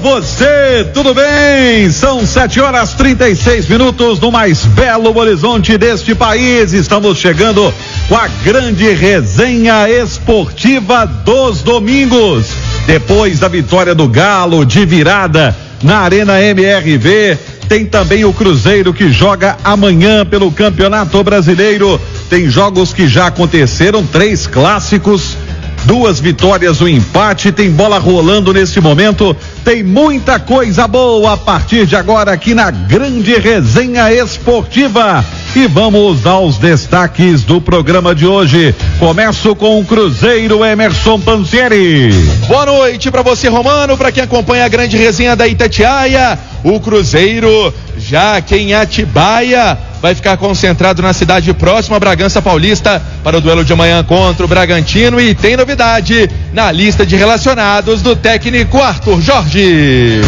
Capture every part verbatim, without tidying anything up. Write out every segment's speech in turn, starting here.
você, tudo bem? São sete horas trinta e seis minutos no mais belo horizonte deste país. Estamos chegando com a grande resenha esportiva dos domingos. Depois da vitória do Galo de virada na Arena M R V, tem também o Cruzeiro que joga amanhã pelo Campeonato Brasileiro. Tem jogos que já aconteceram, três clássicos, duas vitórias, um empate, tem bola rolando nesse momento, tem muita coisa boa a partir de agora aqui na grande resenha esportiva. E vamos aos destaques do programa de hoje. Começo com o Cruzeiro, Emerson Pansieri. Boa noite para você, Romano, para quem acompanha a grande resenha da Itatiaia. O Cruzeiro, já que em Atibaia, vai ficar concentrado na cidade próxima, Bragança Paulista, para o duelo de amanhã contra o Bragantino. E tem novidade na lista de relacionados do técnico Arthur Jorge.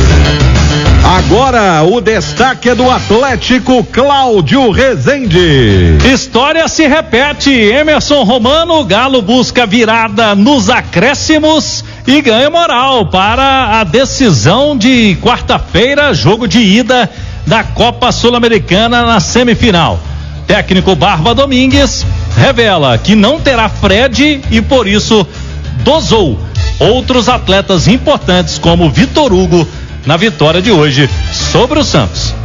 Agora o destaque é do Atlético, Cláudio Rezende. História se repete, Emerson Romano. Galo busca virada nos acréscimos e ganha moral para a decisão de quarta-feira, jogo de ida da Copa Sul-Americana na semifinal. Técnico Barba Domingues revela que não terá Fred e por isso dosou outros atletas importantes como Vitor Hugo na vitória de hoje sobre o Santos.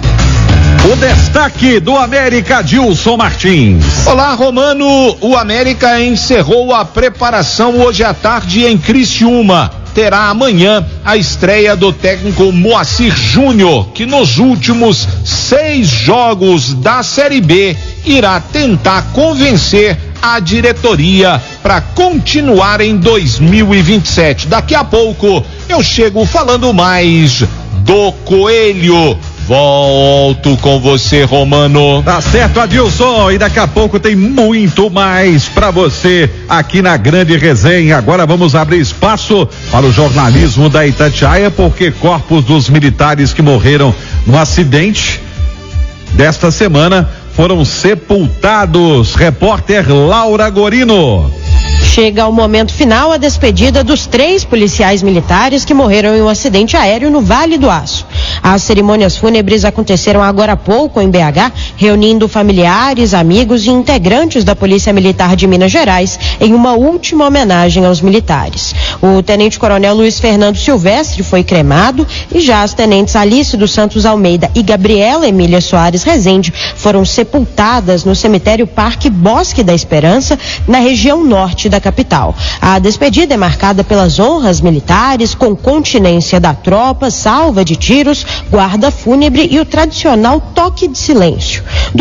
O destaque do América, Dilson Martins. Olá, Romano. O América encerrou a preparação hoje à tarde em Criciúma. Terá amanhã a estreia do técnico Moacir Júnior, que nos últimos seis jogos da Série B irá tentar convencer a diretoria para continuar em dois mil e vinte e sete. Daqui a pouco eu chego falando mais do Coelho. Volto com você, Romano. Tá certo, Adilson, e daqui a pouco tem muito mais pra você aqui na grande resenha. Agora vamos abrir espaço para o jornalismo da Itatiaia, porque corpos dos militares que morreram no acidente desta semana foram sepultados. Repórter Laura Gorino. Chega ao momento final a despedida dos três policiais militares que morreram em um acidente aéreo no Vale do Aço. As cerimônias fúnebres aconteceram agora há pouco em B H, reunindo familiares, amigos e integrantes da Polícia Militar de Minas Gerais em uma última homenagem aos militares. O tenente-coronel Luiz Fernando Silvestre foi cremado e já as tenentes Alice dos Santos Almeida e Gabriela Emília Soares Rezende foram sepultadas no cemitério Parque Bosque da Esperança, na região norte da capital. A despedida é marcada pelas honras militares, com continência da tropa, salva de tiros, guarda fúnebre e o tradicional toque de silêncio.